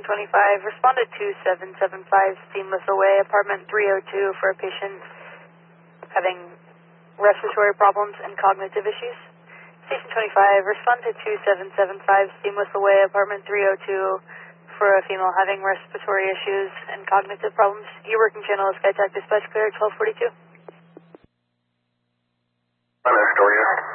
Station 25, respond to 2775 Seamless Away, apartment 302 for a patient having respiratory problems and cognitive issues. Station 25, respond to 2775 Seamless Away, apartment 302 for a female having respiratory issues and cognitive problems. Your working channel is SkyTac Dispatch Clear 1242. I'm Astoria.